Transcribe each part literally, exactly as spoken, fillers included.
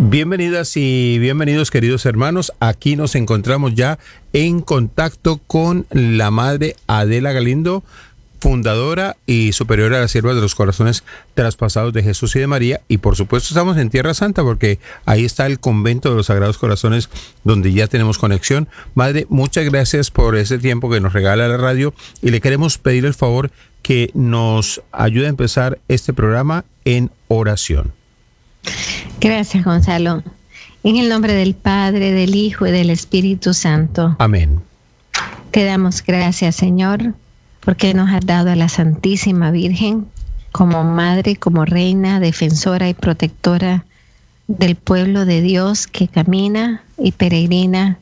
Bienvenidas y bienvenidos, queridos hermanos. Aquí nos encontramos ya en contacto con la Madre Adela Galindo, fundadora y superiora de las Siervas de los Corazones Traspasados de Jesús y de María. Y por supuesto estamos en Tierra Santa porque ahí está el convento de los Sagrados Corazones donde ya tenemos conexión. Madre, muchas gracias por ese tiempo que nos regala la radio y le queremos pedir el favor que nos ayude a empezar este programa en oración. Gracias, Gonzalo. En el nombre del Padre, del Hijo y del Espíritu Santo. Amén. Te damos gracias, Señor, porque nos has dado a la Santísima Virgen como madre, como reina, defensora y protectora del pueblo de Dios que camina y peregrina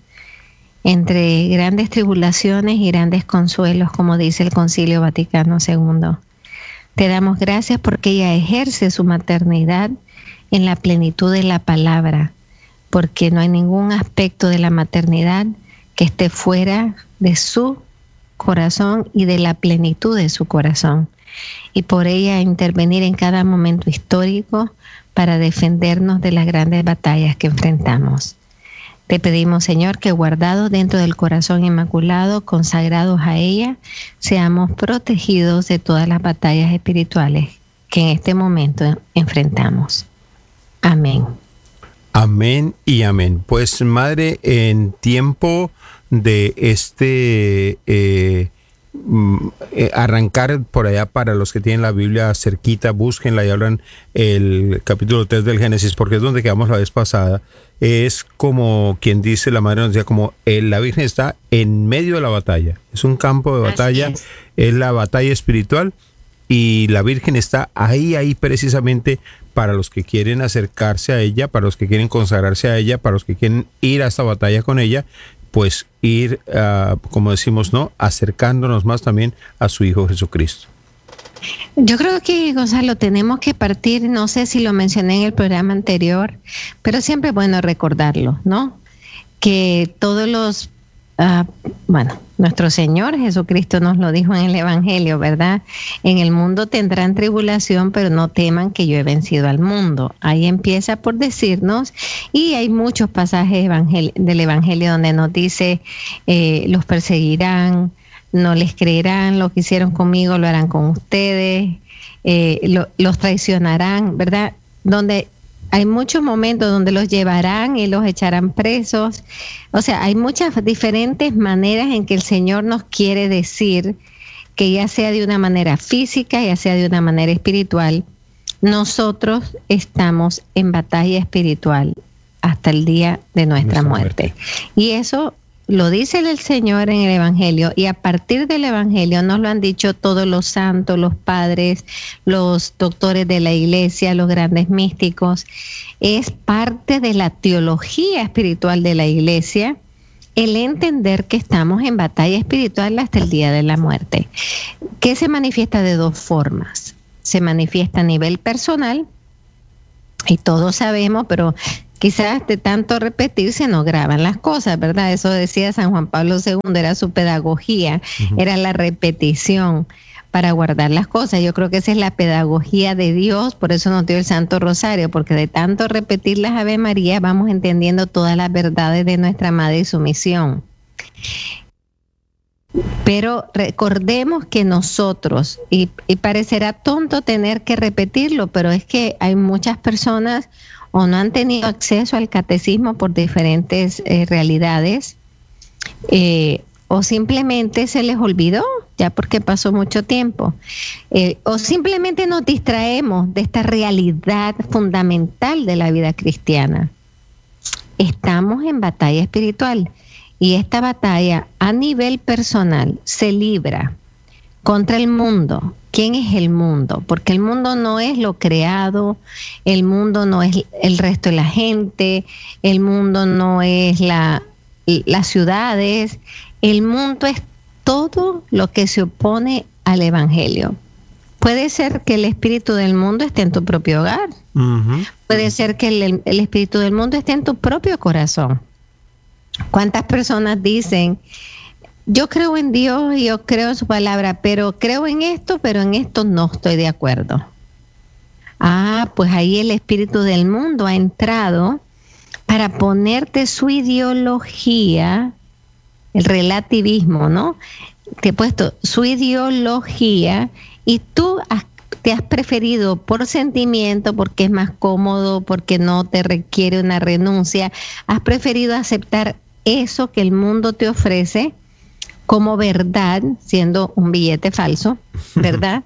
entre grandes tribulaciones y grandes consuelos, como dice el Concilio Vaticano segundo. Te damos gracias porque ella ejerce su maternidad en la plenitud de la palabra, porque no hay ningún aspecto de la maternidad que esté fuera de su corazón y de la plenitud de su corazón. Y por ella intervenir en cada momento histórico para defendernos de las grandes batallas que enfrentamos. Te pedimos, Señor, que guardados dentro del corazón inmaculado, consagrados a ella, seamos protegidos de todas las batallas espirituales que en este momento enfrentamos. Amén. Amén y amén. Pues, Madre, en tiempo de este eh, eh, arrancar por allá, para los que tienen la Biblia cerquita, búsquenla y hablan el capítulo tres del Génesis, porque es donde quedamos la vez pasada. Es como quien dice, la Madre nos decía, como eh, la Virgen está en medio de la batalla. Es un campo de batalla, es. es la batalla espiritual. Y la Virgen está ahí, ahí precisamente para los que quieren acercarse a ella, para los que quieren consagrarse a ella, para los que quieren ir a esta batalla con ella, pues ir, uh, como decimos, ¿no? Acercándonos más también a su Hijo Jesucristo. Yo creo que, Gonzalo, tenemos que partir, no sé si lo mencioné en el programa anterior, pero siempre es bueno recordarlo, ¿no? Que todos los Uh, bueno, nuestro Señor Jesucristo nos lo dijo en el Evangelio, ¿verdad? En el mundo tendrán tribulación, pero no teman que yo he vencido al mundo. Ahí empieza por decirnos, y hay muchos pasajes evangel- del Evangelio donde nos dice, eh, los perseguirán, no les creerán, lo que hicieron conmigo lo harán con ustedes, eh, lo, los traicionarán, ¿verdad? Donde hay muchos momentos donde los llevarán y los echarán presos. O sea, hay muchas diferentes maneras en que el Señor nos quiere decir que, ya sea de una manera física, ya sea de una manera espiritual, nosotros estamos en batalla espiritual hasta el día de nuestra, nuestra muerte. muerte. Y eso lo dice el Señor en el Evangelio, y a partir del Evangelio nos lo han dicho todos los santos, los padres, los doctores de la Iglesia, los grandes místicos. Es parte de la teología espiritual de la Iglesia el entender que estamos en batalla espiritual hasta el día de la muerte, que se manifiesta de dos formas. Se manifiesta a nivel personal, y todos sabemos, pero quizás de tanto repetir se nos graban las cosas, ¿verdad? Eso decía San Juan Pablo segundo, era su pedagogía, uh-huh. Era la repetición para guardar las cosas. Yo creo que esa es la pedagogía de Dios, por eso nos dio el Santo Rosario, porque de tanto repetir las Ave María vamos entendiendo todas las verdades de nuestra Madre y su misión. Pero recordemos que nosotros, y, y parecerá tonto tener que repetirlo, pero es que hay muchas personas o no han tenido acceso al catecismo por diferentes eh, realidades, eh, o simplemente se les olvidó, ya porque pasó mucho tiempo, eh, o simplemente nos distraemos de esta realidad fundamental de la vida cristiana. Estamos en batalla espiritual, y esta batalla a nivel personal se libra contra el mundo. ¿Quién es el mundo? Porque el mundo no es lo creado, el mundo no es el resto de la gente, el mundo no es la, las ciudades, el mundo es todo lo que se opone al Evangelio. Puede ser que el espíritu del mundo esté en tu propio hogar, uh-huh. Puede ser que el, el espíritu del mundo esté en tu propio corazón. ¿Cuántas personas dicen: yo creo en Dios y yo creo en su palabra, pero creo en esto, pero en esto no estoy de acuerdo? Ah, pues ahí el espíritu del mundo ha entrado para ponerte su ideología, el relativismo, ¿no? Te he puesto su ideología y tú has, te has preferido por sentimiento, porque es más cómodo, porque no te requiere una renuncia, has preferido aceptar eso que el mundo te ofrece como verdad, siendo un billete falso, ¿verdad?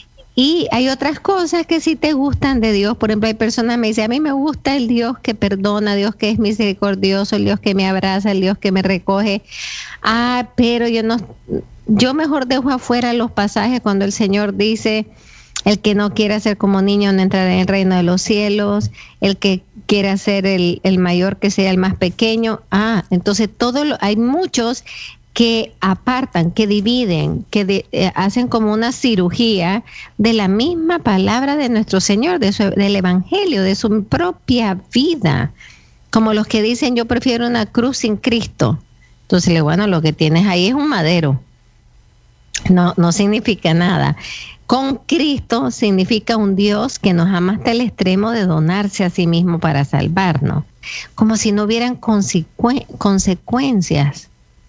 Y hay otras cosas que sí te gustan de Dios. Por ejemplo, hay personas que me dicen, a mí me gusta el Dios que perdona, Dios que es misericordioso, el Dios que me abraza, el Dios que me recoge. Ah, pero yo no, yo mejor dejo afuera los pasajes cuando el Señor dice, el que no quiera ser como niño no entrará en el reino de los cielos, el que quiera ser el, el mayor que sea el más pequeño. Ah, entonces todo lo, hay muchos que apartan, que dividen, que de, eh, hacen como una cirugía de la misma palabra de nuestro Señor, de su, del Evangelio, de su propia vida, como los que dicen yo prefiero una cruz sin Cristo. Entonces, le bueno, lo que tienes ahí es un madero, no, no significa nada. Con Cristo significa un Dios que nos ama hasta el extremo de donarse a sí mismo para salvarnos, como si no hubieran consecu- consecuencias.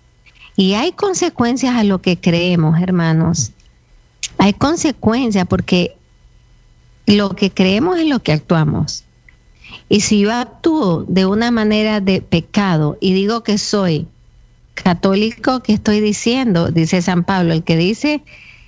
Y hay consecuencias a lo que creemos, hermanos. Hay consecuencias porque lo que creemos es lo que actuamos. Y si yo actúo de una manera de pecado y digo que soy católico, ¿qué estoy diciendo? Dice San Pablo, el que dice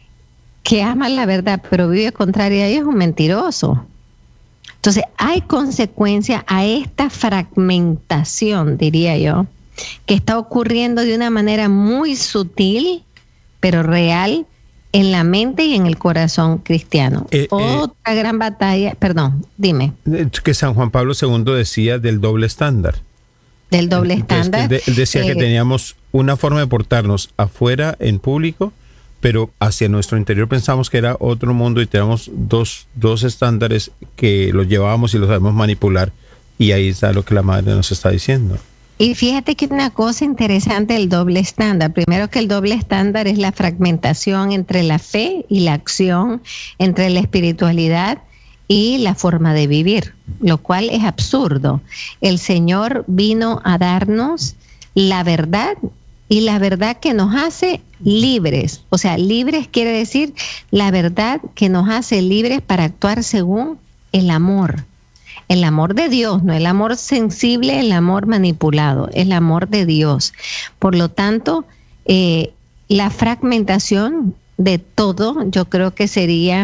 que ama la verdad pero vive contraria a ella es un mentiroso. Entonces hay consecuencias a esta fragmentación, diría yo, que está ocurriendo de una manera muy sutil, pero real, en la mente y en el corazón cristiano. Eh, Otra eh, gran batalla, perdón, dime. Que San Juan Pablo segundo decía del doble estándar. Del doble estándar. Él, él decía eh, que teníamos una forma de portarnos afuera, en público, pero hacia nuestro interior pensamos que era otro mundo y teníamos dos, dos estándares que los llevábamos y los sabemos manipular. Y ahí está lo que la madre nos está diciendo. Y fíjate que una cosa interesante del doble estándar. Primero que el doble estándar es la fragmentación entre la fe y la acción, entre la espiritualidad y la forma de vivir, lo cual es absurdo. El Señor vino a darnos la verdad y la verdad que nos hace libres. O sea, libres quiere decir la verdad que nos hace libres para actuar según el amor. El amor de Dios, no el amor sensible, el amor manipulado, el amor de Dios. Por lo tanto, eh, la fragmentación de todo, yo creo que sería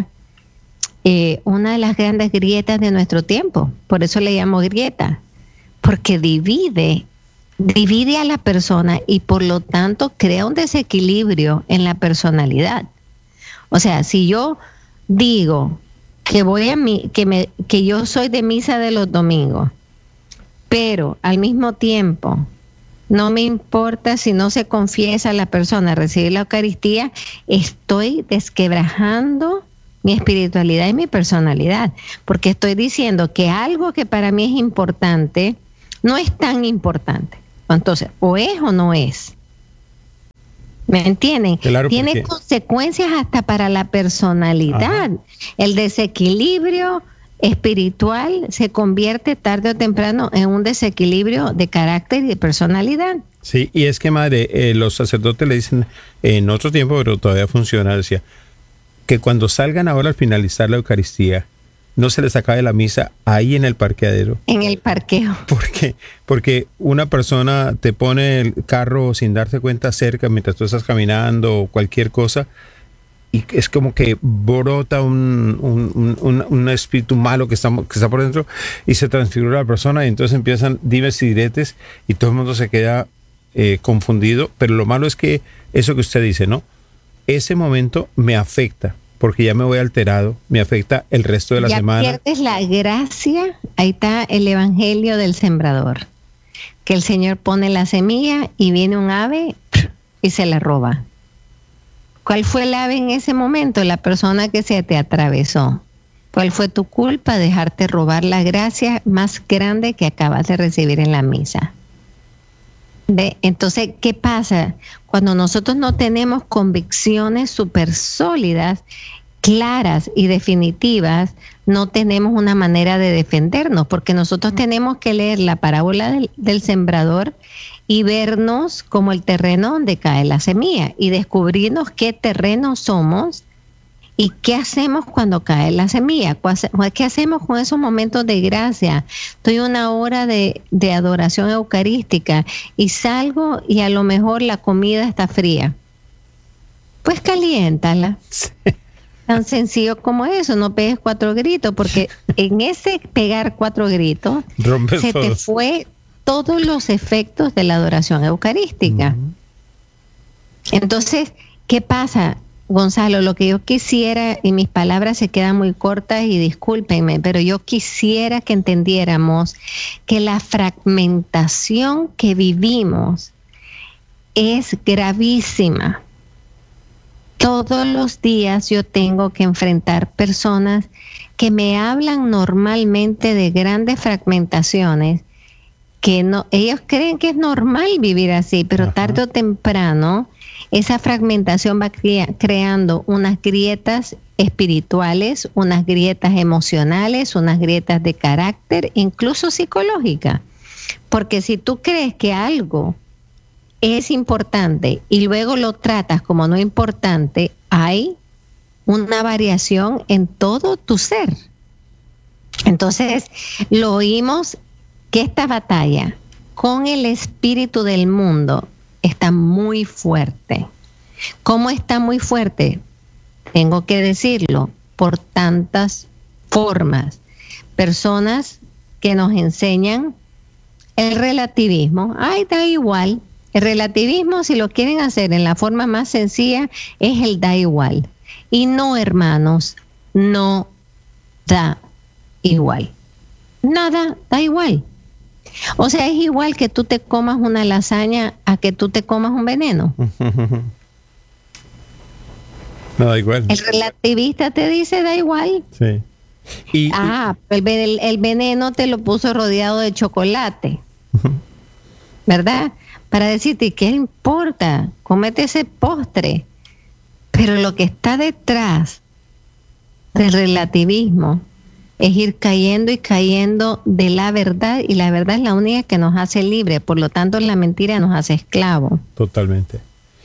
eh, una de las grandes grietas de nuestro tiempo. Por eso le llamo grieta, porque divide, divide a la persona y por lo tanto crea un desequilibrio en la personalidad. O sea, si yo digo que voy a mí, que me, que yo soy de misa de los domingos, pero al mismo tiempo no me importa si no se confiesa a la persona recibir la Eucaristía, estoy desquebrajando mi espiritualidad y mi personalidad, porque estoy diciendo que algo que para mí es importante no es tan importante. Entonces, o es o no es. ¿Me entienden? Claro, tiene porque... consecuencias hasta para la personalidad. Ajá. El desequilibrio espiritual se convierte tarde o temprano en un desequilibrio de carácter y de personalidad. Sí, y es que, madre, eh, los sacerdotes le dicen en otro tiempo, pero todavía funciona, decía, que cuando salgan ahora al finalizar la Eucaristía, no se les acabe la misa ahí en el parqueadero. En el parqueo. ¿Por qué? Porque una persona te pone el carro sin darse cuenta cerca mientras tú estás caminando o cualquier cosa y es como que brota un, un, un, un espíritu malo que está, que está por dentro y se transfigura la persona y entonces empiezan dimes y diretes y todo el mundo se queda eh, confundido. Pero lo malo es que eso que usted dice, ¿no? Ese momento me afecta. Porque ya me voy alterado, me afecta el resto de la ya semana. Ya pierdes la gracia, ahí está el evangelio del sembrador, que el Señor pone la semilla y viene un ave y se la roba. ¿Cuál fue el ave en ese momento? La persona que se te atravesó. ¿Cuál fue tu culpa? Dejarte robar la gracia más grande que acabas de recibir en la misa. ¿Ve? Entonces, ¿qué pasa? Cuando nosotros no tenemos convicciones súper sólidas, claras y definitivas, no tenemos una manera de defendernos, porque nosotros tenemos que leer la parábola del, del sembrador y vernos como el terreno donde cae la semilla y descubrirnos qué terreno somos y qué hacemos cuando cae la semilla, qué hacemos con esos momentos de gracia. Estoy una hora de, de adoración eucarística y salgo y a lo mejor la comida está fría. Pues caliéntala. Sí. Tan sencillo como eso, no pegues cuatro gritos, porque en ese pegar cuatro gritos Rompes se todo. Te fue todos los efectos de la adoración eucarística. Uh-huh. Entonces, ¿qué pasa, Gonzalo? Lo que yo quisiera, y mis palabras se quedan muy cortas y discúlpenme, pero yo quisiera que entendiéramos que la fragmentación que vivimos es gravísima. Todos los días yo tengo que enfrentar personas que me hablan normalmente de grandes fragmentaciones, que no, ellos creen que es normal vivir así, pero Ajá. tarde o temprano esa fragmentación va crea, creando unas grietas espirituales, unas grietas emocionales, unas grietas de carácter, incluso psicológicas. Porque si tú crees que algo es importante y luego lo tratas como no importante, hay una variación en todo tu ser. Entonces, lo oímos que esta batalla con el espíritu del mundo está muy fuerte. ¿Cómo está muy fuerte? Tengo que decirlo, por tantas formas. Personas que nos enseñan el relativismo. Ay, da igual. El relativismo, si lo quieren hacer en la forma más sencilla, es el da igual. Y no, hermanos, no da igual. Nada da igual. O sea, es igual que tú te comas una lasaña a que tú te comas un veneno. No da igual. El relativista te dice da igual. Sí. Y, ah, el, el, el veneno te lo puso rodeado de chocolate. ¿Verdad? Para decirte, ¿qué importa? Cómete ese postre. Pero lo que está detrás del relativismo es ir cayendo y cayendo de la verdad, y la verdad es la única que nos hace libres, por lo tanto la mentira nos hace esclavos. Totalmente.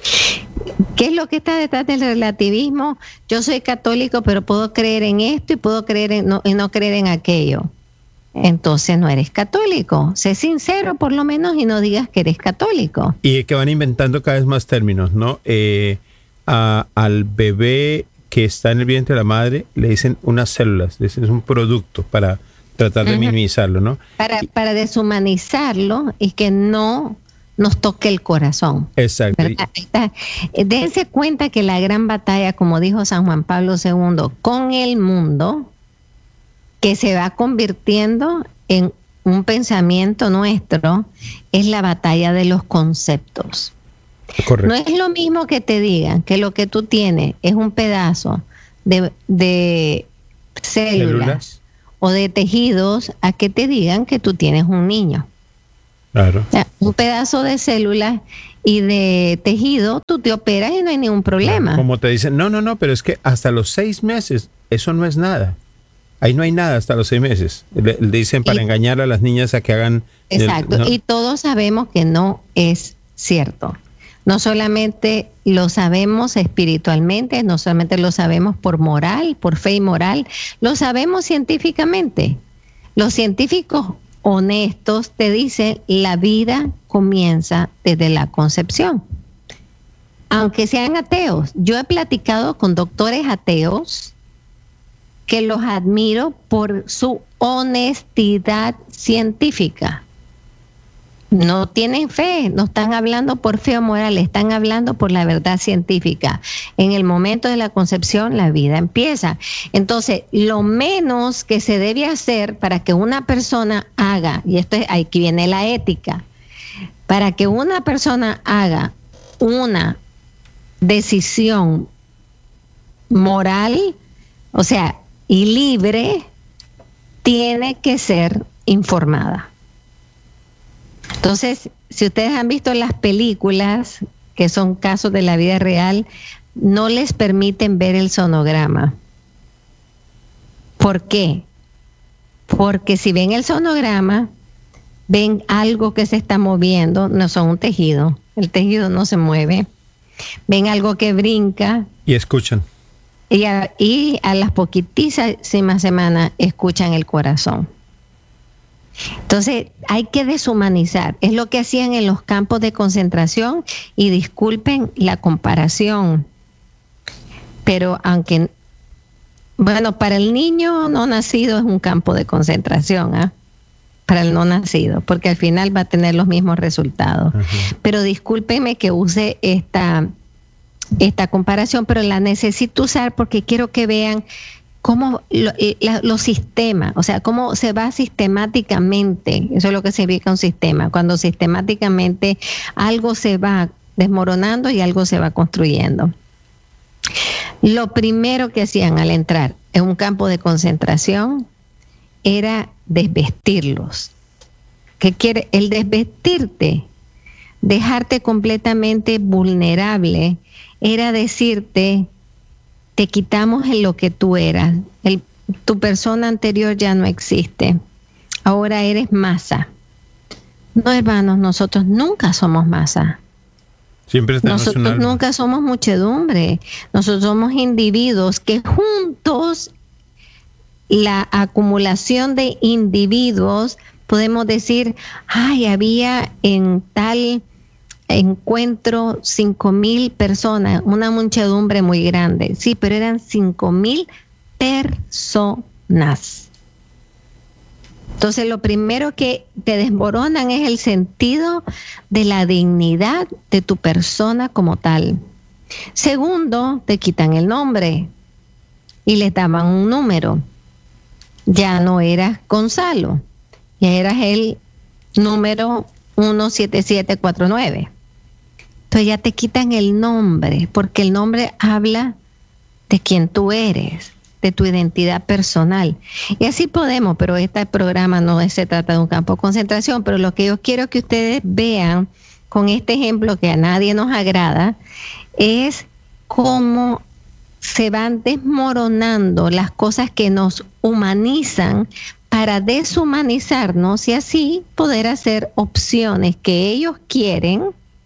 ¿Qué es lo que está detrás del relativismo? Yo soy católico, pero puedo creer en esto y puedo creer en no, y no creer en aquello. Entonces no eres católico. Sé sincero por lo menos y no digas que eres católico. Y que van inventando cada vez más términos, ¿no? Eh, a, al bebé que está en el vientre de la madre le dicen unas células, le dicen es un producto para tratar de uh-huh. minimizarlo, ¿no? Para, para deshumanizarlo y que no nos toque el corazón. Exacto. Dense cuenta que la gran batalla, como dijo San Juan Pablo segundo, con el mundo, que se va convirtiendo en un pensamiento nuestro, es la batalla de los conceptos. Correcto. No es lo mismo que te digan que lo que tú tienes es un pedazo de, de células, células o de tejidos, a que te digan que tú tienes un niño. Claro. O sea, un pedazo de células y de tejido, tú te operas y no hay ningún problema. Como te dicen, no, no, no, pero es que hasta los seis meses, eso no es nada. Ahí no hay nada hasta los seis meses. Le, le dicen para y, engañar a las niñas a que hagan... Exacto, el, ¿no? Y todos sabemos que no es cierto. No solamente lo sabemos espiritualmente, no solamente lo sabemos por moral, por fe y moral, lo sabemos científicamente. Los científicos honestos te dicen la vida comienza desde la concepción. Aunque sean ateos, yo he platicado con doctores ateos que los admiro por su honestidad científica. No tienen fe, no están hablando por fe o moral, están hablando por la verdad científica. En el momento de la concepción, la vida empieza. Entonces, lo menos que se debe hacer para que una persona haga, y esto es, aquí viene la ética, para que una persona haga una decisión moral, o sea, y libre, tiene que ser informada. Entonces, si ustedes han visto las películas, que son casos de la vida real, no les permiten ver el sonograma. ¿Por qué? Porque si ven el sonograma, ven algo que se está moviendo, no son un tejido, el tejido no se mueve. Ven algo que brinca. Y escuchan. Y a, y a las poquitísimas semanas escuchan el corazón. Entonces hay que deshumanizar. Es lo que hacían en los campos de concentración, y disculpen la comparación, pero aunque, bueno, para el niño no nacido es un campo de concentración, ¿eh? Para el no nacido, porque al final va a tener los mismos resultados. Uh-huh. Pero discúlpenme que use esta, esta comparación, pero la necesito usar porque quiero que vean cómo lo, la, los sistemas, o sea, cómo se va sistemáticamente. Eso es lo que significa un sistema, cuando sistemáticamente algo se va desmoronando y algo se va construyendo. Lo primero que hacían al entrar en un campo de concentración era desvestirlos. ¿Qué quiere? El desvestirte, dejarte completamente vulnerable, era decirte: te quitamos en lo que tú eras. El, tu persona anterior ya no existe. Ahora eres masa. No, hermanos, nosotros nunca somos masa. Siempre nosotros nunca somos muchedumbre. Nosotros somos individuos que juntos, la acumulación de individuos, podemos decir, ay, había en tal encuentro cinco mil personas, una muchedumbre muy grande. Sí, pero eran cinco mil personas. Entonces, lo primero que te desmoronan es el sentido de la dignidad de tu persona como tal. Segundo, te quitan el nombre y le daban un número. Ya no eras Gonzalo, ya eras el número uno siete siete cuatro nueve. Entonces ya te quitan el nombre, porque el nombre habla de quién tú eres, de tu identidad personal. Y así podemos, pero este programa no se trata de un campo de concentración, pero lo que yo quiero que ustedes vean con este ejemplo que a nadie nos agrada es cómo se van desmoronando las cosas que nos humanizan para deshumanizarnos y así poder hacer opciones que ellos quieren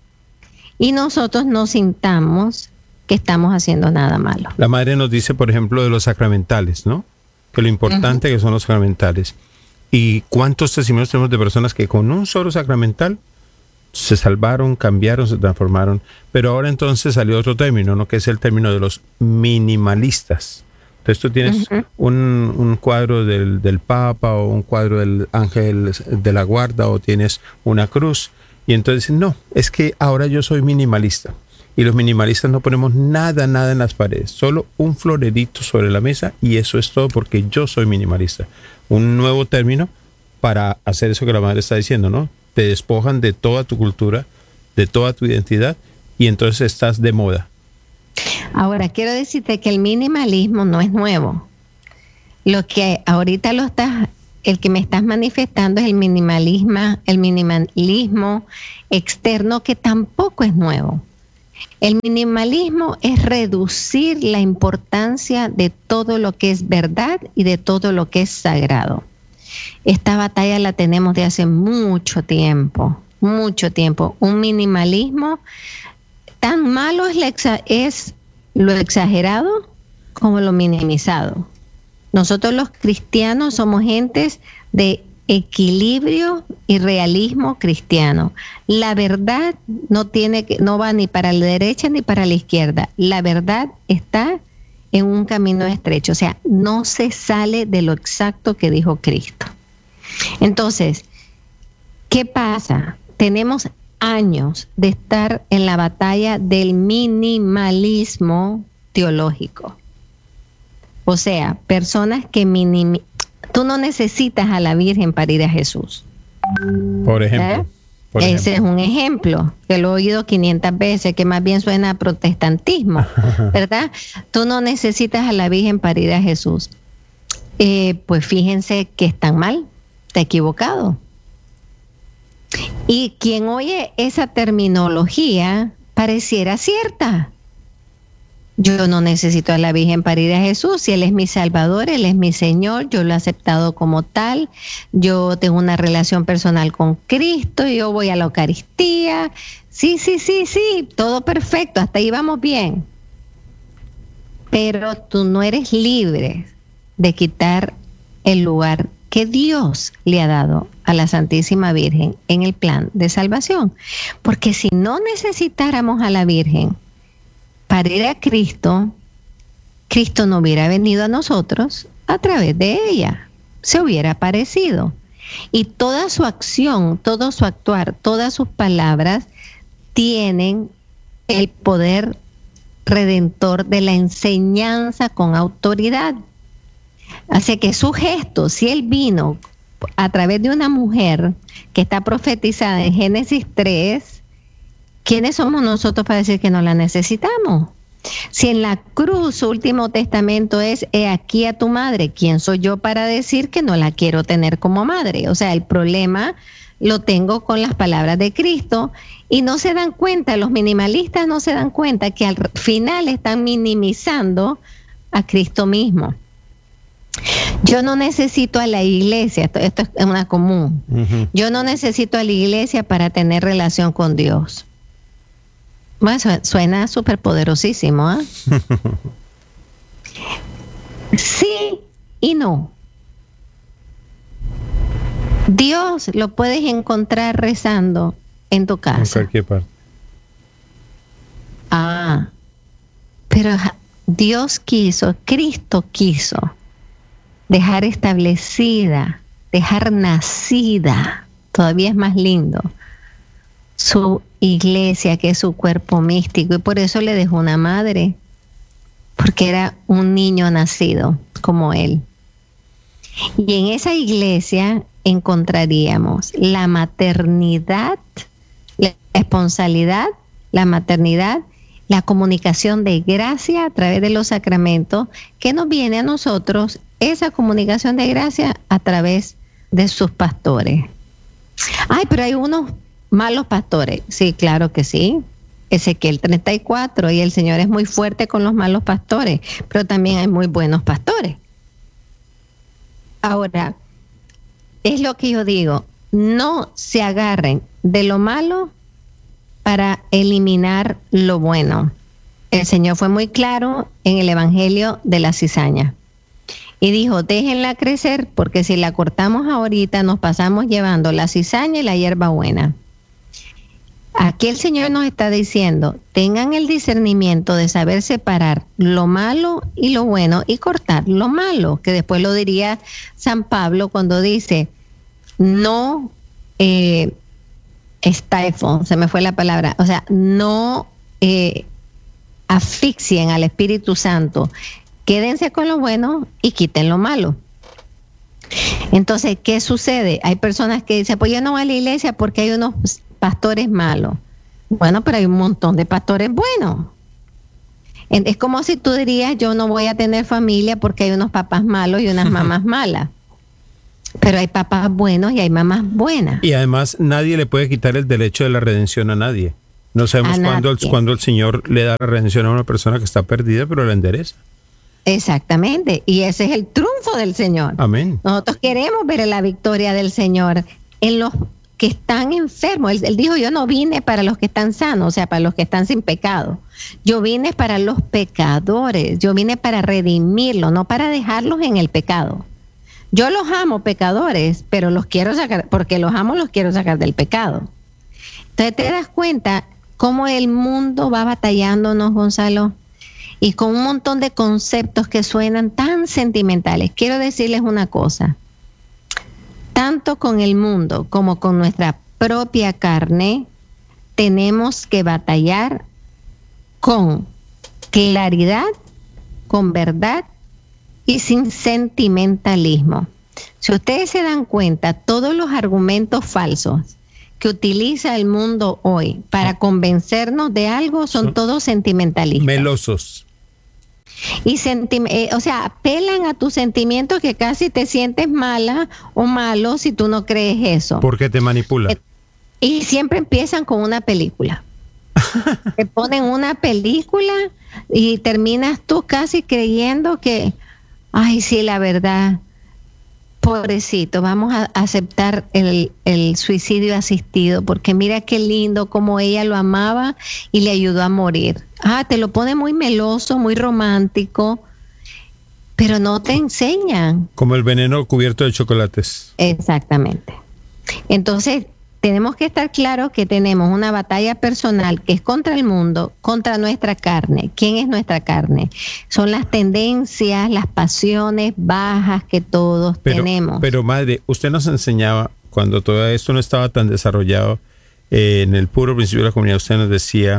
y nosotros no sintamos que estamos haciendo nada malo. La madre nos dice, por ejemplo, de los sacramentales, ¿no? Que lo importante uh-huh. que son los sacramentales. ¿Y cuántos testimonios tenemos de personas que con un solo sacramental se salvaron, cambiaron, se transformaron? Pero ahora entonces salió otro término, ¿no? Que es el término de los minimalistas. Entonces tú tienes uh-huh. un, un cuadro del, del Papa o un cuadro del Ángel de la Guarda o tienes una cruz y entonces no, es que ahora yo soy minimalista. Y los minimalistas no ponemos nada, nada en las paredes, solo un florerito sobre la mesa y eso es todo porque yo soy minimalista. Un nuevo término para hacer eso que la madre está diciendo, ¿no? Te despojan de toda tu cultura, de toda tu identidad y entonces estás de moda. Ahora, quiero decirte que el minimalismo no es nuevo. Lo que ahorita lo estás, el que me estás manifestando es el minimalismo, el minimalismo externo, que tampoco es nuevo. El minimalismo es reducir la importancia de todo lo que es verdad y de todo lo que es sagrado. Esta batalla la tenemos de hace mucho tiempo, mucho tiempo. Un minimalismo tan malo es, la exa- es lo exagerado como lo minimizado. Nosotros los cristianos somos gentes de equilibrio y realismo cristiano. La verdad no tiene que, no va ni para la derecha ni para la izquierda. La verdad está en un camino estrecho, o sea, no se sale de lo exacto que dijo Cristo. Entonces, ¿qué pasa? Tenemos años de estar en la batalla del minimalismo teológico. O sea, personas que minimizan. Tú no necesitas a la Virgen para ir a Jesús. Por ejemplo. ¿Eh? Por Ese ejemplo. es un ejemplo, que lo he oído quinientas veces, que más bien suena a protestantismo, ¿verdad? Tú no necesitas a la Virgen para ir a Jesús. Eh, pues fíjense que están mal, está equivocado. Y quien oye esa terminología pareciera cierta. Yo no necesito a la Virgen para ir a Jesús. Si Él es mi Salvador, Él es mi Señor, yo lo he aceptado como tal. Yo tengo una relación personal con Cristo, yo voy a la Eucaristía. Sí, sí, sí, sí, todo perfecto, hasta ahí vamos bien. Pero tú no eres libre de quitar el lugar que Dios le ha dado a la Santísima Virgen en el plan de salvación. Porque si no necesitáramos a la Virgen para ir a Cristo, Cristo no hubiera venido a nosotros a través de ella, se hubiera aparecido. Y toda su acción, todo su actuar, todas sus palabras tienen el poder redentor de la enseñanza con autoridad. Así que su gesto, si Él vino a través de una mujer que está profetizada en Génesis tres, ¿quiénes somos nosotros para decir que no la necesitamos? Si en la cruz su último testamento es, he aquí a tu madre, ¿quién soy yo para decir que no la quiero tener como madre? O sea, el problema lo tengo con las palabras de Cristo y no se dan cuenta, los minimalistas no se dan cuenta que al final están minimizando a Cristo mismo. Yo no necesito a la iglesia, esto, esto es una común, uh-huh. Yo no necesito a la iglesia para tener relación con Dios. Bueno, suena súper poderosísimo, ¿eh? Sí y no. Dios lo puedes encontrar rezando en tu casa. En cualquier parte. Ah, pero Dios quiso, Cristo quiso dejar establecida, dejar nacida, todavía es más lindo, su iglesia, que es su cuerpo místico, y por eso le dejó una madre, porque era un niño nacido como él. Y en esa iglesia encontraríamos la maternidad, la responsabilidad, la maternidad, la comunicación de gracia a través de los sacramentos, que nos viene a nosotros esa comunicación de gracia a través de sus pastores. Ay, pero hay unos malos pastores. Sí, claro que sí. Ezequiel treinta y cuatro, y el Señor es muy fuerte con los malos pastores, pero también hay muy buenos pastores. Ahora, es lo que yo digo, no se agarren de lo malo para eliminar lo bueno. El Señor fue muy claro en el Evangelio de la cizaña y dijo, déjenla crecer, porque si la cortamos ahorita nos pasamos llevando la cizaña y la hierba buena. Aquí el Señor nos está diciendo, tengan el discernimiento de saber separar lo malo y lo bueno y cortar lo malo, que después lo diría San Pablo cuando dice, no eh, stifle, se me fue la palabra, o sea, no eh, asfixien al Espíritu Santo, quédense con lo bueno y quiten lo malo. Entonces, ¿qué sucede? Hay personas que dicen, pues yo no voy a la iglesia porque hay unos pastores malos. Bueno, pero hay un montón de pastores buenos. Es como si tú dirías, yo no voy a tener familia porque hay unos papás malos y unas mamás malas. Pero hay papás buenos y hay mamás buenas. Y además nadie le puede quitar el derecho de la redención a nadie. No sabemos cuándo el, cuándo el Señor le da la redención a una persona que está perdida, pero la endereza. Exactamente, y ese es el triunfo del Señor. Amén. Nosotros queremos ver la victoria del Señor en los que están enfermos. Él, él dijo, yo no vine para los que están sanos, o sea, para los que están sin pecado. Yo vine para los pecadores, yo vine para redimirlos, no para dejarlos en el pecado. Yo los amo, pecadores, pero los quiero sacar, porque los amo, los quiero sacar del pecado. Entonces te das cuenta cómo el mundo va batallándonos, Gonzalo, y con un montón de conceptos que suenan tan sentimentales. Quiero decirles una cosa, tanto con el mundo como con nuestra propia carne, tenemos que batallar con claridad, con verdad y sin sentimentalismo. Si ustedes se dan cuenta, todos los argumentos falsos que utiliza el mundo hoy para convencernos de algo son, son todos sentimentalistas. Melosos. Y senti eh, o sea, apelan a tus sentimientos, que casi te sientes mala o malo si tú no crees eso. Porque te manipulan. Eh, y siempre empiezan con una película. Te ponen una película y terminas tú casi creyendo que, ay, sí, la verdad, pobrecito, vamos a aceptar el, el suicidio asistido, porque mira qué lindo como ella lo amaba y le ayudó a morir. Ah, te lo pone muy meloso, muy romántico, pero no te enseñan. Como el veneno cubierto de chocolates. Exactamente. Entonces, tenemos que estar claros que tenemos una batalla personal que es contra el mundo, contra nuestra carne. ¿Quién es nuestra carne? Son las tendencias, las pasiones bajas que todos pero, tenemos. Pero madre, usted nos enseñaba, cuando todo esto no estaba tan desarrollado, eh, en el puro principio de la comunidad, usted nos decía,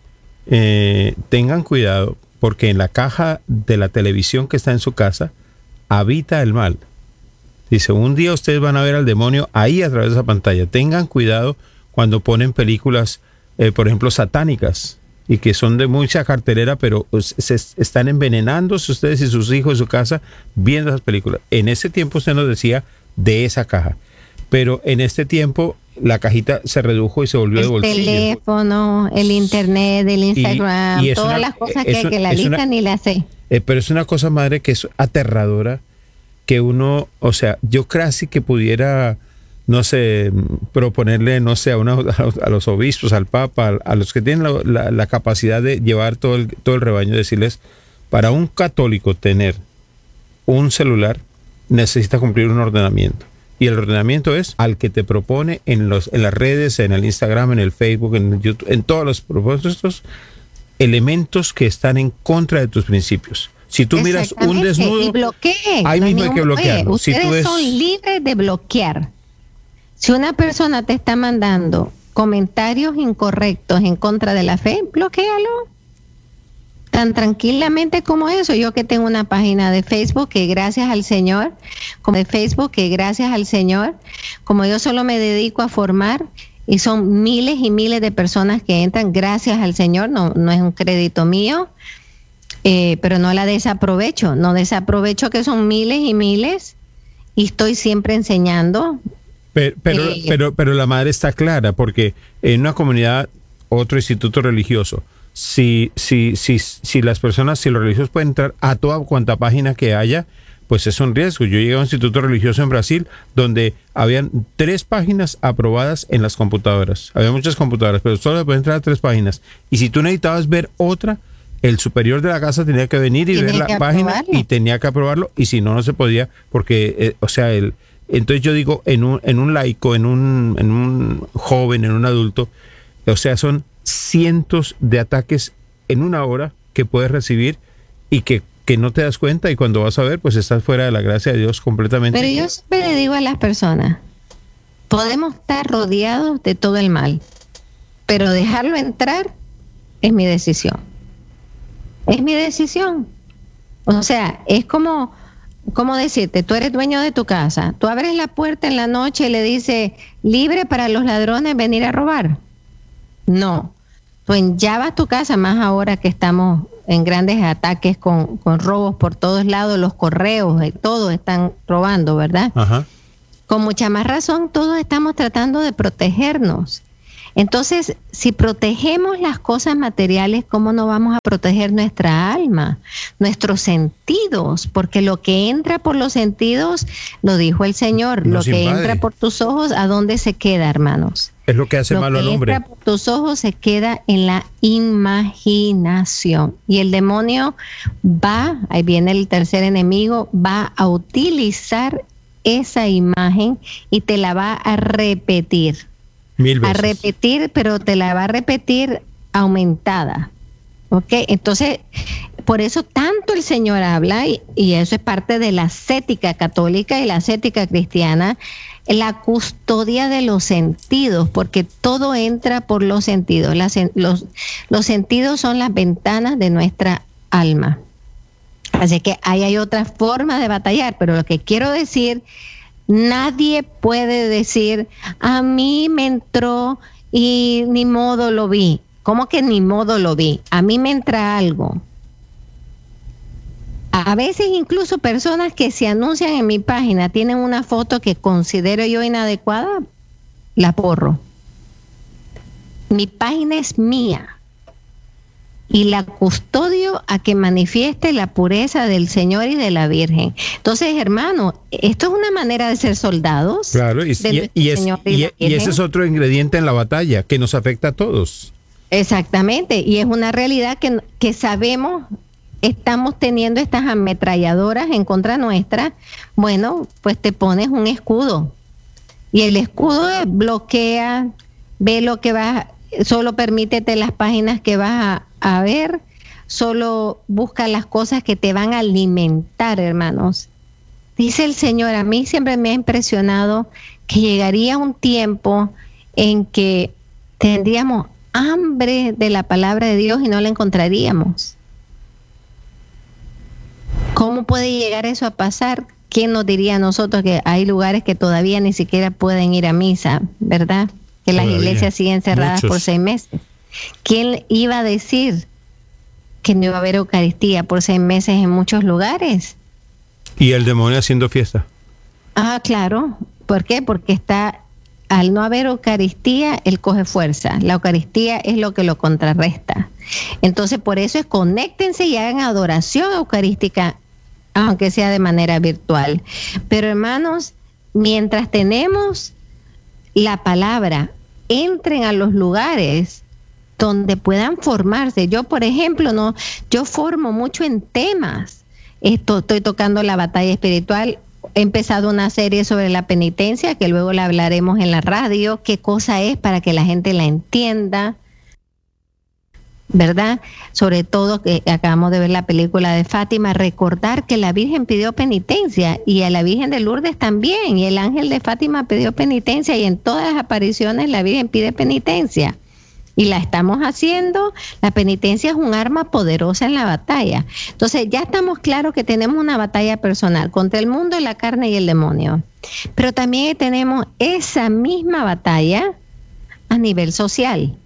eh, tengan cuidado, porque en la caja de la televisión que está en su casa, habita el mal. Dice, un día ustedes van a ver al demonio ahí a través de esa pantalla. Tengan cuidado cuando ponen películas, eh, por ejemplo, satánicas, y que son de mucha cartelera, pero pues, se están envenenándose ustedes y sus hijos en su casa viendo esas películas. En ese tiempo usted nos decía de esa caja, pero en este tiempo la cajita se redujo y se volvió el de bolsillo. El teléfono, el internet, el Instagram, y, y todas una, las cosas que, hay que la lista una, ni la sé. Eh, pero es una cosa, madre, que es aterradora, que uno, o sea, yo casi que pudiera, no sé, proponerle, no sé, a, una, a los obispos, al Papa, a, a los que tienen la, la, la capacidad de llevar todo el, todo el rebaño, decirles, para un católico tener un celular necesita cumplir un ordenamiento. Y el ordenamiento es al que te propone en, los, en las redes, en el Instagram, en el Facebook, en el YouTube, en todos los propósitos, elementos que están en contra de tus principios. Si tú miras un desnudo, y bloqueen, ahí no mismo hay que bloquearlo. Ustedes si tú ves... son libres de bloquear. Si una persona te está mandando comentarios incorrectos en contra de la fe, bloquéalo. Tan tranquilamente como eso. Yo que tengo una página de Facebook que gracias al Señor, como de Facebook que gracias al Señor, como yo solo me dedico a formar, y son miles y miles de personas que entran gracias al Señor, no, no es un crédito mío. Eh, pero no la desaprovecho, no desaprovecho que son miles y miles y estoy siempre enseñando. Pero, pero, eh, pero, pero la madre está clara, porque en una comunidad, otro instituto religioso, si, si, si, si las personas, si los religiosos pueden entrar a toda cuanta página que haya, pues es un riesgo. Yo llegué a un instituto religioso en Brasil donde habían tres páginas aprobadas en las computadoras. Había muchas computadoras, pero solo se puede entrar a tres páginas. Y si tú necesitabas ver otra, el superior de la casa tenía que venir y ver la página y tenía que aprobarlo, y si no, no se podía, porque, eh, o sea, el, entonces yo digo, en un, en un laico, en un, en un joven, en un adulto, o sea, son cientos de ataques en una hora que puedes recibir y que, que no te das cuenta, y cuando vas a ver, pues estás fuera de la gracia de Dios completamente. Pero yo siempre le digo a las personas, podemos estar rodeados de todo el mal, pero dejarlo entrar es mi decisión. Es mi decisión. O sea, es como, como decirte, tú eres dueño de tu casa, tú abres la puerta en la noche y le dices, libre para los ladrones venir a robar. No, tú enllavas tu casa, más ahora que estamos en grandes ataques con, con robos por todos lados, los correos, todos están robando, ¿verdad? Ajá. Con mucha más razón, todos estamos tratando de protegernos. Entonces, si protegemos las cosas materiales, ¿cómo no vamos a proteger nuestra alma, nuestros sentidos? Porque lo que entra por los sentidos, lo dijo el Señor, Nos lo que invade. entra por tus ojos, ¿a dónde se queda, hermanos? Es lo que hace malo al hombre. Lo que entra por tus ojos se queda en la imaginación. Y el demonio va, ahí viene el tercer enemigo, va a utilizar esa imagen y te la va a repetir. Mil veces. A repetir, pero te la va a repetir aumentada. ¿Ok? Entonces, por eso tanto el Señor habla, y, y eso es parte de la ascética católica y la ascética cristiana, la custodia de los sentidos, porque todo entra por los sentidos. Las, los, los sentidos son las ventanas de nuestra alma. Así que ahí hay otra forma de batallar, pero lo que quiero decir, nadie puede decir, a mí me entró y ni modo lo vi. ¿Cómo que ni modo lo vi? A mí me entra algo. A veces incluso personas que se anuncian en mi página tienen una foto que considero yo inadecuada, la borro. Mi página es mía. y la custodio a que manifieste la pureza del Señor y de la Virgen. Entonces, hermano, esto es una manera de ser soldados. Claro, y, y, y, es, y, y, y ese es otro ingrediente en la batalla que nos afecta a todos. Exactamente, y es una realidad que, que sabemos, estamos teniendo estas ametralladoras en contra nuestra. Bueno, pues te pones un escudo y el escudo bloquea, ve lo que vas, solo permítete las páginas que vas a, a ver, solo busca las cosas que te van a alimentar, hermanos. Dice el Señor, a mí siempre me ha impresionado que llegaría un tiempo en que tendríamos hambre de la palabra de Dios y no la encontraríamos. ¿Cómo puede llegar eso a pasar? ¿Quién nos diría a nosotros que hay lugares que todavía ni siquiera pueden ir a misa, verdad? Que las todavía iglesias siguen cerradas muchos. Por seis meses. ¿Quién iba a decir que no iba a haber Eucaristía por seis meses en muchos lugares? Y el demonio haciendo fiesta. Ah, claro. ¿Por qué? Porque está, al no haber Eucaristía, él coge fuerza. La Eucaristía es lo que lo contrarresta. Entonces, por eso es conéctense y hagan adoración eucarística, aunque sea de manera virtual. Pero, hermanos, mientras tenemos la palabra, entren a los lugares donde puedan formarse. Yo, por ejemplo, no, yo formo mucho en temas. Esto, estoy tocando la batalla espiritual. He empezado una serie sobre la penitencia, que luego la hablaremos en la radio, qué cosa es para que la gente la entienda, ¿verdad? Sobre todo que acabamos de ver la película de Fátima, recordar que la Virgen pidió penitencia y a la Virgen de Lourdes también, y el ángel de Fátima pidió penitencia, y en todas las apariciones la Virgen pide penitencia. Y la estamos haciendo. La penitencia es un arma poderosa en la batalla. Entonces ya estamos claros que tenemos una batalla personal contra el mundo, la carne y el demonio. Pero también tenemos esa misma batalla a nivel social,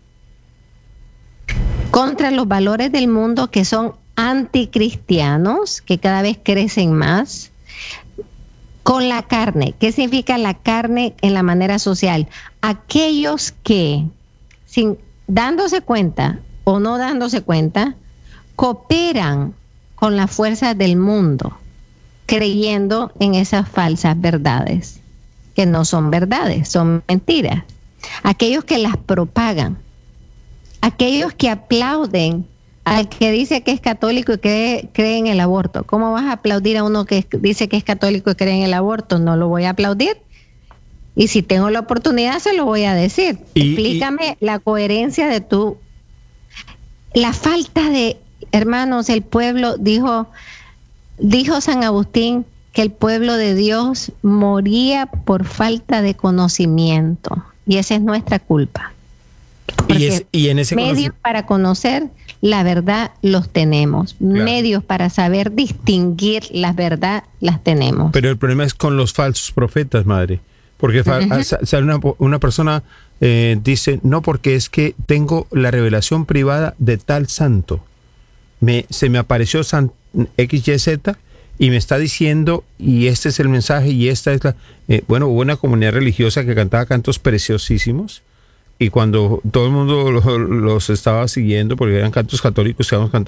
contra los valores del mundo que son anticristianos, que cada vez crecen más, con la carne. ¿Qué significa la carne en la manera social? Aquellos que, sin dándose cuenta o no dándose cuenta, cooperan con las fuerzas del mundo, creyendo en esas falsas verdades, que no son verdades, son mentiras. Aquellos que las propagan, aquellos que aplauden al que dice que es católico y cree, cree en el aborto. ¿Cómo vas a aplaudir a uno que dice que es católico y cree en el aborto? No lo voy a aplaudir. Y si tengo la oportunidad, se lo voy a decir. Y, Explícame y... la coherencia de tu... La falta de... Hermanos, el pueblo, dijo, dijo San Agustín, que el pueblo de Dios moría por falta de conocimiento. Y esa es nuestra culpa. Y, es, y en ese medios para conocer la verdad los tenemos. Claro. Medios para saber distinguir la verdad las tenemos. Pero el problema es con los falsos profetas, madre. Porque uh-huh. sale una, una persona, eh, dice, no, porque es que tengo la revelación privada de tal santo. Me, se me apareció San X Y Z y me está diciendo, y este es el mensaje, y esta es la... Eh, bueno, hubo una comunidad religiosa que cantaba cantos preciosísimos, y cuando todo el mundo los, los estaba siguiendo, porque eran cantos católicos que íbamos cantando,